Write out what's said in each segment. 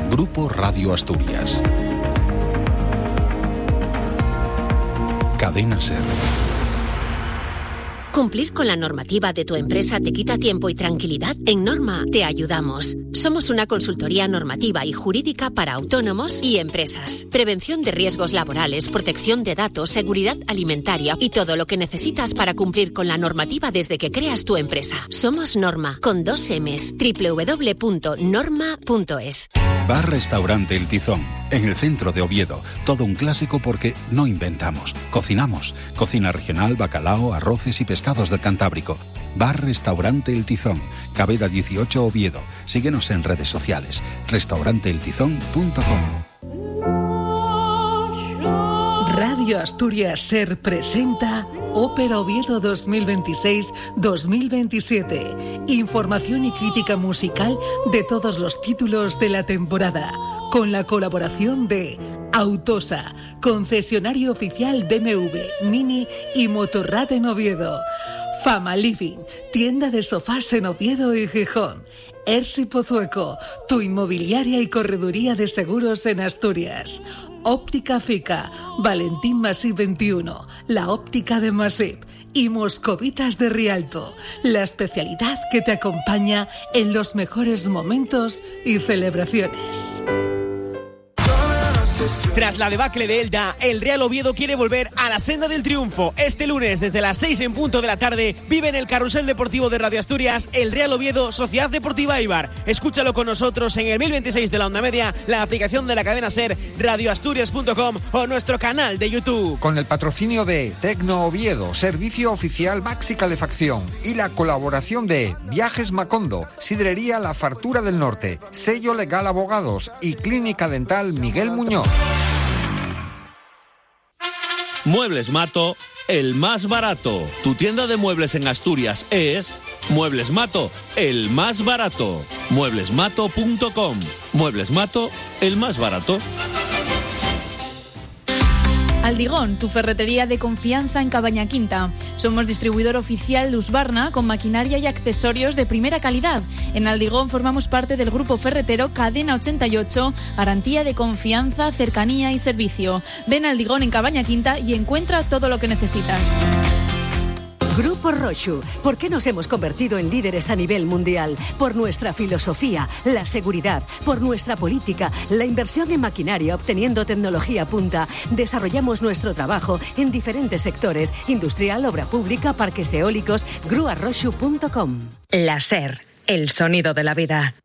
Grupo Radio Asturias. Cadena SER. ¿Cumplir con la normativa de tu empresa te quita tiempo y tranquilidad? En Norma te ayudamos. Somos una consultoría normativa y jurídica para autónomos y empresas. Prevención de riesgos laborales, protección de datos, seguridad alimentaria y todo lo que necesitas para cumplir con la normativa desde que creas tu empresa. Somos Norma, con 2 M's. www.norma.es. Bar Restaurante El Tizón, en el centro de Oviedo. Todo un clásico porque no inventamos, cocinamos. Cocina regional, bacalao, arroces y pescados del Cantábrico. Bar Restaurante El Tizón, Cabeda 18 Oviedo. Síguenos en redes sociales. restauranteeltizón.com. Radio Asturias SER presenta Ópera Oviedo 2026-2027. Información y crítica musical de todos los títulos de la temporada, con la colaboración de Autosa, concesionario oficial BMW, Mini y Motorrad en Oviedo. Fama Living, tienda de sofás en Oviedo y Gijón. Ersi Pozueco, tu inmobiliaria y correduría de seguros en Asturias. Óptica Fica, Valentín Masip 21, la óptica de Masip. Y Moscovitas de Rialto, la especialidad que te acompaña en los mejores momentos y celebraciones. Tras la debacle de Elda, el Real Oviedo quiere volver a la senda del triunfo. Este lunes, desde las 6 en punto de la tarde, vive en el Carrusel Deportivo de Radio Asturias el Real Oviedo Sociedad Deportiva Eibar. Escúchalo con nosotros en el 1026 de la onda media, la aplicación de la cadena SER, radioasturias.com o nuestro canal de YouTube. Con el patrocinio de Tecno Oviedo, servicio oficial Maxi Calefacción, y la colaboración de Viajes Macondo, Sidrería La Fartura del Norte, Sello Legal Abogados y Clínica Dental Miguel Muñoz. Muebles Mato, el más barato. Tu tienda de muebles en Asturias es Muebles Mato, el más barato. Mueblesmato.com. Muebles Mato, el más barato. Aldigón, tu ferretería de confianza en Cabaña Quinta. Somos distribuidor oficial de Husqvarna con maquinaria y accesorios de primera calidad. En Aldigón formamos parte del grupo ferretero Cadena 88, garantía de confianza, cercanía y servicio. Ven a Aldigón en Cabaña Quinta y encuentra todo lo que necesitas. Grupo Rochu. ¿Por qué nos hemos convertido en líderes a nivel mundial? Por nuestra filosofía, la seguridad, por nuestra política, la inversión en maquinaria obteniendo tecnología punta. Desarrollamos nuestro trabajo en diferentes sectores: industrial, obra pública, parques eólicos. gruarrochu.com. La SER, el sonido de la vida.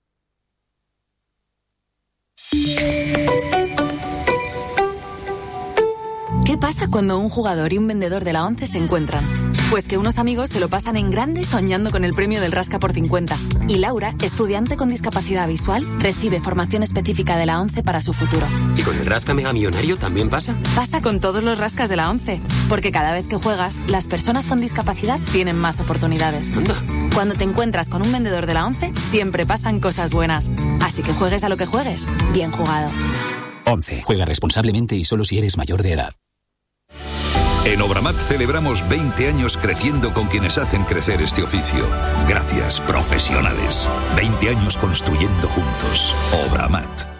¿Qué pasa cuando un jugador y un vendedor de la ONCE se encuentran? Pues que unos amigos se lo pasan en grande soñando con el premio del Rasca por 50. Y Laura, estudiante con discapacidad visual, recibe formación específica de la ONCE para su futuro. ¿Y con el Rasca Mega Millonario también pasa? Pasa con todos los rascas de la ONCE. Porque cada vez que juegas, las personas con discapacidad tienen más oportunidades. Anda. Cuando te encuentras con un vendedor de la ONCE, siempre pasan cosas buenas. Así que juegues a lo que juegues, bien jugado. ONCE. Juega responsablemente y solo si eres mayor de edad. En Obramat celebramos 20 años creciendo con quienes hacen crecer este oficio. Gracias, profesionales. 20 años construyendo juntos. Obramat.